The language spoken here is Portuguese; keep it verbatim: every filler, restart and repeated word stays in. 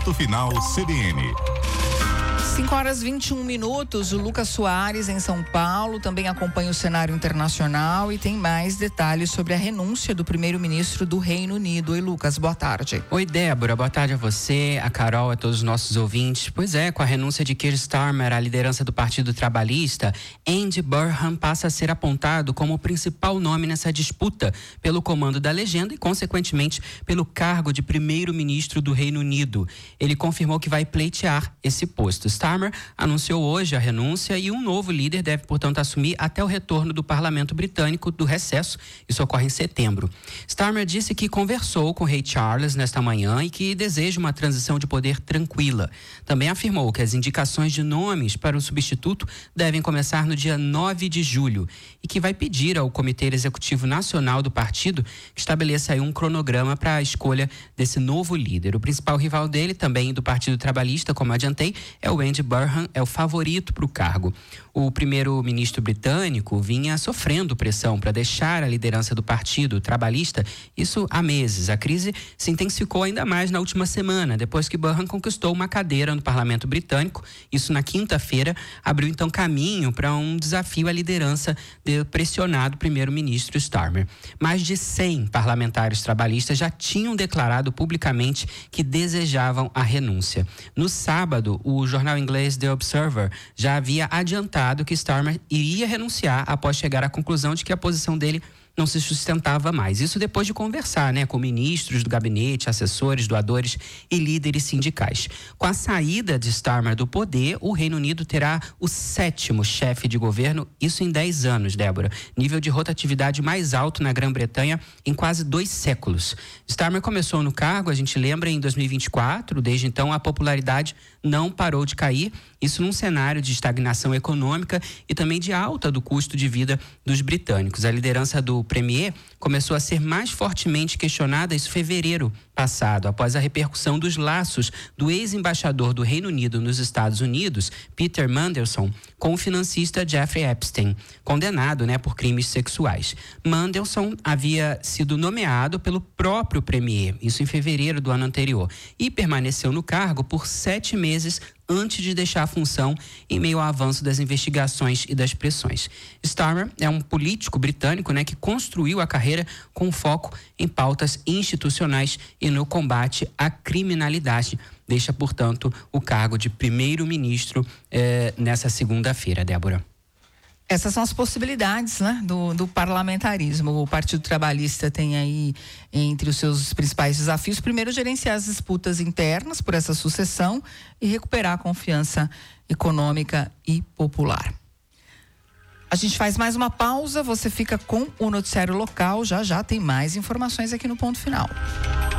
Ponto Final C B N. cinco horas e vinte e um minutos, o Lucas Soares em São Paulo também acompanha o cenário internacional e tem mais detalhes sobre a renúncia do primeiro-ministro do Reino Unido. Oi, Lucas, boa tarde. Oi, Débora, boa tarde a você, a Carol, a todos os nossos ouvintes. Pois é, com a renúncia de Keir Starmer à liderança do Partido Trabalhista, Andy Burnham passa a ser apontado como o principal nome nessa disputa pelo comando da legenda e, consequentemente, pelo cargo de primeiro-ministro do Reino Unido. Ele confirmou que vai pleitear esse posto. Starmer anunciou hoje a renúncia e um novo líder deve, portanto, assumir até o retorno do parlamento britânico do recesso. Isso ocorre em setembro. Starmer disse que conversou com o rei Charles nesta manhã e que deseja uma transição de poder tranquila. Também afirmou que as indicações de nomes para o substituto devem começar no dia nove de julho e que vai pedir ao Comitê Executivo Nacional do partido que estabeleça aí um cronograma para a escolha desse novo líder. O principal rival dele, também do Partido Trabalhista, como adiantei, é o Andy Burnham, é o favorito para o cargo. O primeiro-ministro britânico vinha sofrendo pressão para deixar a liderança do Partido Trabalhista, isso há meses. A crise se intensificou ainda mais na última semana, depois que Burnham conquistou uma cadeira no parlamento britânico. Isso na quinta-feira abriu então caminho para um desafio à liderança do pressionado primeiro-ministro Starmer. Mais de cem parlamentares trabalhistas já tinham declarado publicamente que desejavam a renúncia. No sábado, o jornal inglês The Observer já havia adiantado que Starmer iria renunciar após chegar à conclusão de que a posição dele não se sustentava mais. Isso depois de conversar, né, com ministros do gabinete, assessores, doadores e líderes sindicais. Com a saída de Starmer do poder, o Reino Unido terá o sétimo chefe de governo, isso em dez anos, Débora. Nível de rotatividade mais alto na Grã-Bretanha em quase dois séculos. Starmer começou no cargo, a gente lembra, em dois mil e vinte e quatro. Desde então, a popularidade não parou de cair. Isso num cenário de estagnação econômica e também de alta do custo de vida dos britânicos. A liderança do premier começou a ser mais fortemente questionada em fevereiro passado, após a repercussão dos laços do ex-embaixador do Reino Unido nos Estados Unidos, Peter Mandelson, com o financista Jeffrey Epstein, condenado, né, por crimes sexuais. Mandelson havia sido nomeado pelo próprio premier, isso em fevereiro do ano anterior, e permaneceu no cargo por sete meses antes de deixar a função em meio ao avanço das investigações e das pressões. Starmer é um político britânico, né, que construiu a carreira com foco em pautas institucionais e no combate à criminalidade. Deixa, portanto, o cargo de primeiro-ministro eh, nessa segunda-feira, Débora. Essas são as possibilidades, né, do, do parlamentarismo. O Partido Trabalhista tem aí, entre os seus principais desafios, primeiro, gerenciar as disputas internas por essa sucessão e recuperar a confiança econômica e popular. A gente faz mais uma pausa, você fica com o noticiário local, já já tem mais informações aqui no Ponto Final.